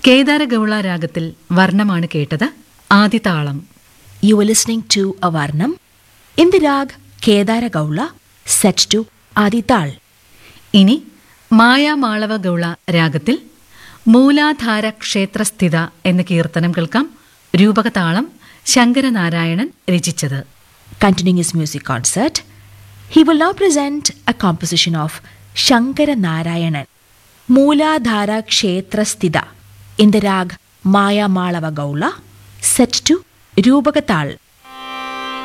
കേദാരഗൗള രാഗത്തിൽ വർണ്ണമാണ് കേട്ടത്. ആദിതാളം. You were listening to a Varnam in the rag Kedara Gaula set to Adital. ഇനി മായാമാളവ ഗൗള രാഗത്തിൽ മൂലാധാര ക്ഷേത്രസ്ഥിത എന്ന കീർത്തനം കേൾക്കാം. രൂപകതാളം ശങ്കരനാരായണൻ രചിച്ചത്. Continuing his music concert, he will now present a composition of Shankara Narayanan, Mooladhara Kshetrasthita, in the rag Maya Malava Gaula, set to Rupakatal.